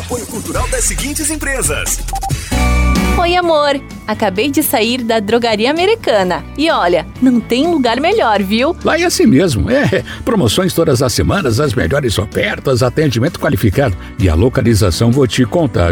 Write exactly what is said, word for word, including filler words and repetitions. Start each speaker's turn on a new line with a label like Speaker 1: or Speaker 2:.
Speaker 1: apoio cultural das seguintes empresas.
Speaker 2: Oi, amor! Acabei de sair da Drogaria Americana. E olha, não tem lugar melhor, viu?
Speaker 3: Lá é assim mesmo. É, promoções todas as semanas, as melhores ofertas, atendimento qualificado. E a localização vou te contar.